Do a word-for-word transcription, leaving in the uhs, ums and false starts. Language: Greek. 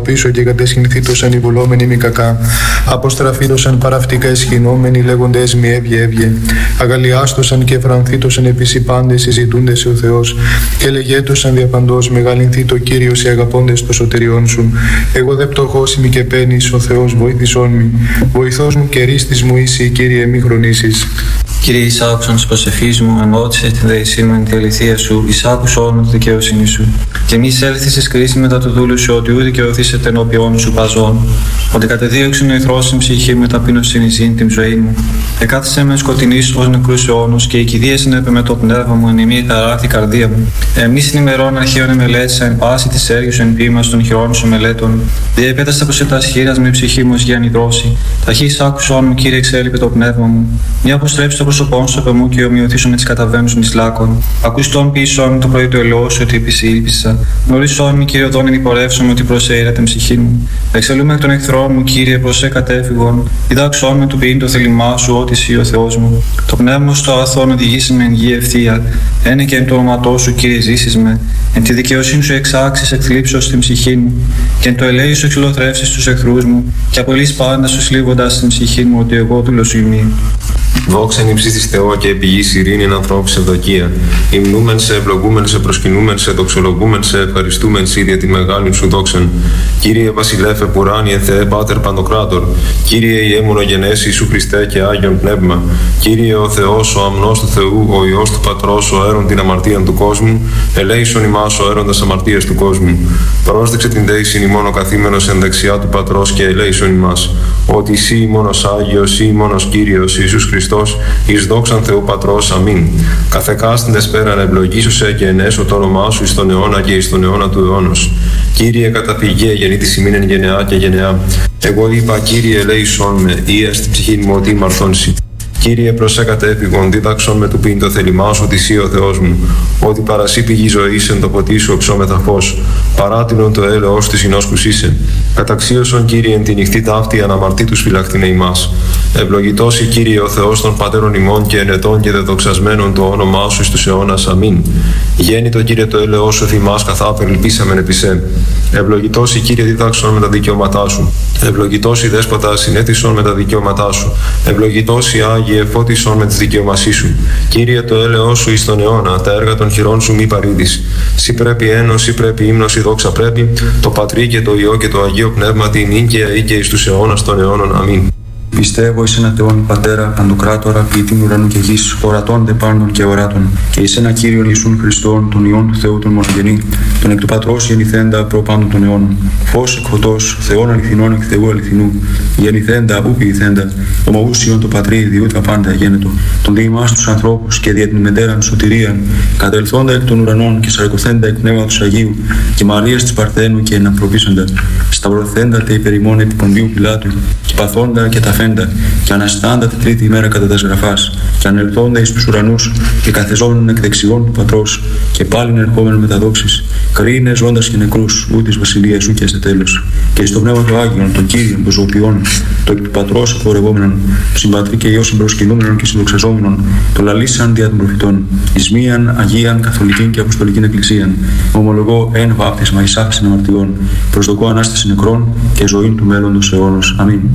πίσω και κατεσχυνθήτωσαν οι βουλόμενοι μη κακά. Αποστραφήτωσαν παραυτικά εσχυνόμενοι, λέγονται έσμοι έβγε έβγε. Αγαλιάστωσαν και φρανθήτωσαν επίσης οι πάντες συζητούντες ο Θεός. Και λεγέτωσαν διαπαντός, μεγαλυνθεί το Κύριος οι αγαπώντες το σωτηριών σου. Εγώ δε πτωχός είμαι και παίρνεις, ο Θεός βοήθησόν μη. Βοηθός μου και ρίστης μου είσαι, Κύριε, μη χρονίσεις. Κύριε, εισάκουσαν της προσευχής μου, ενώτησες την δεησή μου εν τη αληθεία σου, εισάκουσον με τη δικαιοσύνη σου. Και μη εισέλθεις εις κρίση μετά του δούλου σου, ότι ούτε δικαιωθήσετε ενώπιον σου παζών. Ότι κατεδίωξεν ο εχθρός στην ψυχή μου, ταπείνωσιν εις την ζωή μου. Εκάθισε με σκοτεινής ως νεκρούς αιώνους, και η κηδείας ενέπε με το πνεύμα μου, εν ημί ταράχτη καρδία μου. Εμεί συνημερών αρχαίων εμελέτησα, εν πάση τη έργου εν ποίημα των χειρών σου μελέτων. Διεπέταστα προς τα σχήρας με ψυχή μου ως για νηδρώσει. Ταχύ εισάκουσον μου, Κύριε, εξέλιπε το πνεύμα μου. Μια αποστρέψει το πρόσωπό σου από μου και ομοιωθήσουν με τις καταβαίνουσων εις λάκων. Ακουστόν πίσω το πρωί του ελαιό σου ότι επισήλπισα. Γνωρίσον μη, Κύριε, οδόν ενυπορεύσομαι ότι προσέειρα την ψυχή μου. Εξελούμε εκ των εχθρών μου, Κύριε, προσέ κατέφυγον. Διδάξον με του ποιήν το θέλημά σου, ότι εσύ ο Θεός μου. Το πνεύμα στο αγαθόν οδηγήσει με εν γη ευθεία. Ένε και εν το όνοματό σου, Κύριε, ζήσεις με. Εν τη δικαιοσύνη σου εξάξεις εκθλίψεως στην ψυχή μου. Και εν το ελέη σου εξολοθρεύσεις τους εχθρούς μου. Και απολύς πάντα σου σλίβοντας στην ψυχή μου, ότι εγώ του λοσοιμί. Δόξα εν υψίστης Θεό και πηγής ειρήνη εν ανθρώπους ευδοκία. Υμνούμεν σε, ευλογούμεν σε, προσκυνούμεν σε, δοξολογούμεν σε, ευχαριστούμεν σε για τη μεγάλη σου δόξαν. Κύριε Βασιλέφε Πουράνιε Θεέ Πάτερ Παντοκράτορ. Κύριε η αίμονογενές Ιησού Χριστέ και Άγιον Πνεύμα. Κύριε ο Θεός, ο αμνός του Θεού, ο Υιός του Πατρός, ο έρων την αμαρτίαν του κόσμου. Ελέησον ημάς ο έροντας αμαρτίας του κόσμου. Πρόσδεξε την δέησιν ημών ο καθήμενος εν δεξιά του Πατρός και ελέησον ημάς. Ότι εσύ μόνος Άγιος, ή μόνος Κύριος Ιησούς Χριστός, εις δόξαν Θεού Πατρός, αμήν. Καθεκάστην πέραν ευλογήσωσε και ενέσω το όνομά σου εις τον αιώνα και εις τον αιώνα του αιώνος. Κύριε καταφυγέ γεννήτης ημίν εν γενεά και γενεά. Εγώ είπα, Κύριε, ελέησον με, ή στην ψυχή μου ότι μαρθώνσει. Κύριε, προσέ κατέφυγον, δίδαξον με του πίν το θέλημά σου, ότι εσύ ο Θεός μου. Ότι παρασύ πηγή ζωής εν το ποτί σου οψόμεθα φως. Παράτηνον το έλεος της συνόσκους είσαι. Καταξίωσον, Κύριε, εν τη νυχτή ταύτη αναμαρτήτους φυλαχτήνε ημάς. Ευλογητός η Κύριε ο Θεός των πατέρων ημών και ενετών και δεδοξασμένων το όνομά σου εις τους αιώνας. Αμήν. Γέννητο, Κύριε, το έλεος σου θυμάς καθάπερ ελπίσαμεν επί σε. Ευλογητός η Κύριε, δίδαξον με τα δικαιώματά σου. Ευλογητός η Δέσποτα, συνέθισον με τα δικαιώματά σου. Ευλογητός η Άγιε, φώτισον με τις δικαιωμασίες σου. Κύριε, το έλεος σου εις τον αιώνα, τα έργα των χειρών σου μη παρήδεις. Σύ πρέπει ένος, σύ πρέπει ύμνος, η δόξα πρέπει, το Πατρί και το Υιό και το Αγίο Πνεύμα την νίκαια ή και εις τους αιώνας των αιώνων. Αμήν. Πιστεύω εις ένα Θεόν Πατέρα, Παντοκράτορα, ποιητήν ουρανού και γης, ορατών δε πάντων και οράτων, και εις ένα Κύριον Ιησούν Χριστόν, τον Υιόν του Θεού τον μονογενή, τον εκ του Πατρός γεννηθέντα προ πάντων των αιώνων, φως εκ φωτός, Θεόν αληθινών εκ Θεού αληθινού, γεννηθέντα ου ποιηθέντα, ομοούσιον το Πατρί διού τα πάντα γένετο, τον διημάς τους ανθρώπους και δια την μετέραν σωτηρίαν, κατελθόντα εκ των ουρανών και σαρκωθέντα εκ πνεύματος Αγίου, και Μαρίας της Παρθένου και εναπροπήσαντα, σταυρωθέντα τε υπερημών επί Ποντίου Πιλάτου, και παθόντα και τα φέντα, και αναστάντα τη τρίτη ημέρα κατά τας γραφάς, και ανελθόντα εις τους ουρανούς, και καθεζόμενον εκ δεξιών του Πατρός, και πάλιν ερχόμενον με τα δόξης, κρίνε ζώντας και νεκρούς, ού της βασιλείας σου και σε τέλος. Και εις το πνεύμα του Άγιον, τον Κύριον, των ζωοποιών, το εκ του Πατρός αφορευόμενον, το συμπατρί και Υιό συμπροσκυνούμενον και συνδοξαζόμενον, το λαλήσαν δια των προφητών, εις μίαν Αγίαν Καθολικήν και Αποστολικήν Εκκλησίαν, ομολογώ εν βάπτισμα εις άφησιν αμαρτιών, προσδοκώ ανάσταση νεκρών και ζωήν του μέλλοντος αιώνος. Αμήν.